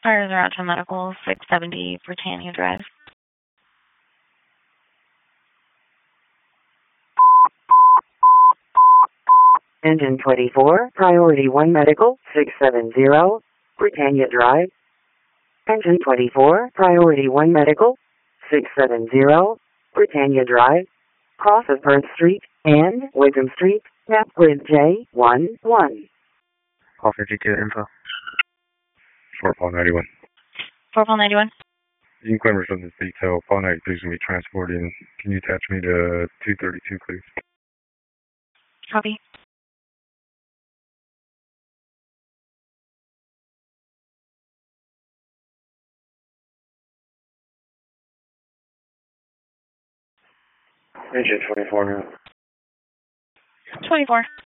Fires are out to medical, 670 Britannia Drive. Engine 24, Priority 1 Medical, 670 Britannia Drive. Engine 24, Priority 1 Medical, 670 Britannia Drive. Cross of Perth Street and Wickham Street, map grid J11. Offer GK info. 491. 491. You can claim from this detail. 493 is going to be transporting. Can you attach me to 232, please? Copy. Engine 24 now. 24.